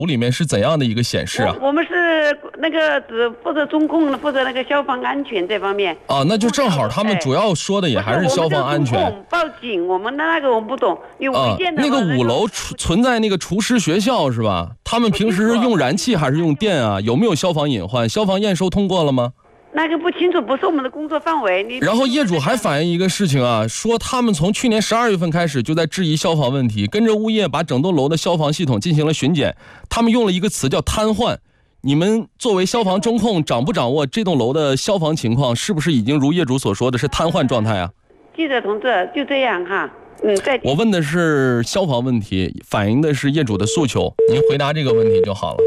图里面是怎样的一个显示啊？ 我们是那个只负责中控的，负责那个消防安全这方面。 啊，那就正好他们主要说的也还是消防安全。 报警，我们那个我们不懂，因为违建的。 那个5楼存在那个厨师学校是吧？他们平时用燃气还是用电啊？有没有消防隐患？消防验收通过了吗？ 那个不清楚，不是我们的工作范围。 然后业主还反映一个事情啊，说他们从去年12月份开始就在质疑消防问题，跟着物业把整栋楼的消防系统进行了巡检，他们用了一个词叫瘫痪。你们作为消防中控，掌不掌握这栋楼的消防情况？是不是已经如业主所说的是瘫痪状态啊？ 记者同志，就这样哈。 我问的是消防问题，反映的是业主的诉求，您回答这个问题就好了。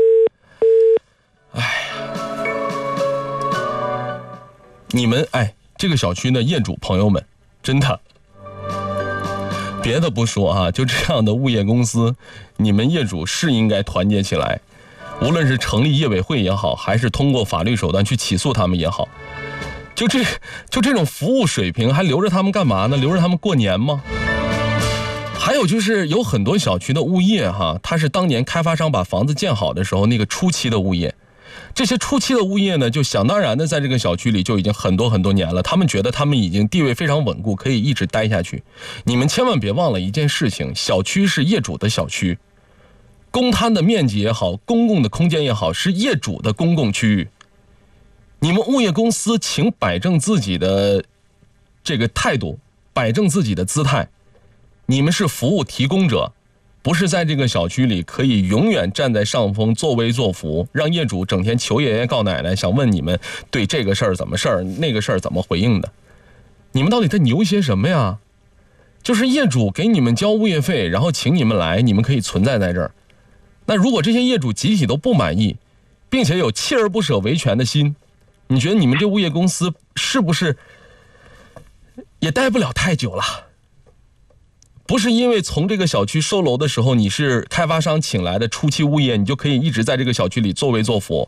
你们这个小区的业主朋友们，真的，别的不说啊，就这样的物业公司，你们业主是应该团结起来，无论是成立业委会也好，还是通过法律手段去起诉他们也好，就这种服务水平，还留着他们干嘛呢？留着他们过年吗？还有就是有很多小区的物业哈，他是当年开发商把房子建好的时候那个初期的物业。这些初期的物业呢，就想当然的在这个小区里就已经很多年了，他们觉得他们已经地位非常稳固，可以一直待下去。你们千万别忘了一件事情，小区是业主的小区，公摊的面积也好，公共的空间也好，是业主的公共区域。你们物业公司请摆正自己的这个态度，摆正自己的姿态，你们是服务提供者，不是在这个小区里可以永远站在上风作威作福，让业主整天求爷爷告奶奶，想问你们对这个事儿怎么事儿，那个事儿怎么回应的。你们到底在牛些什么呀？就是业主给你们交物业费，然后请你们来，你们可以存在在这儿。那如果这些业主集体都不满意，并且有锲而不舍维权的心，你觉得你们这物业公司是不是也待不了太久了？不是因为从这个小区收楼的时候你是开发商请来的初期物业，你就可以一直在这个小区里作威作福。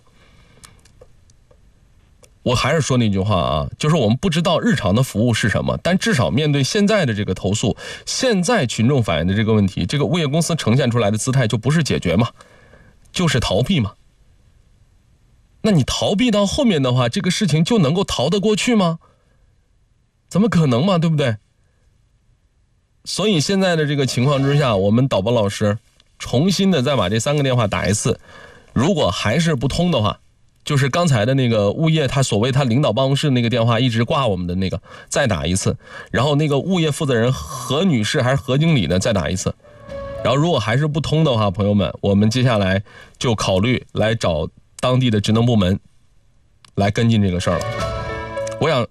我还是说那句话啊，就是我们不知道日常的服务是什么，但至少面对现在的这个投诉，现在群众反映的这个问题，这个物业公司呈现出来的姿态就不是解决嘛，就是逃避嘛。那你逃避到后面的话，这个事情就能够逃得过去吗？怎么可能嘛，对不对？所以现在的这个情况之下，我们导播老师重新的再把这3个电话打一次，如果还是不通的话，就是刚才的那个物业他所谓他领导办公室那个电话一直挂我们的那个再打一次，然后那个物业负责人何女士还是何经理呢再打一次，然后如果还是不通的话，朋友们，我们接下来就考虑来找当地的职能部门来跟进这个事儿了。我想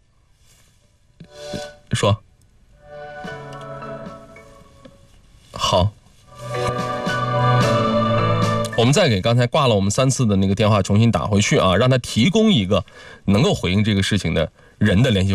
说好，我们再给刚才挂了我们3次的那个电话重新打回去啊，让他提供一个能够回应这个事情的人的联系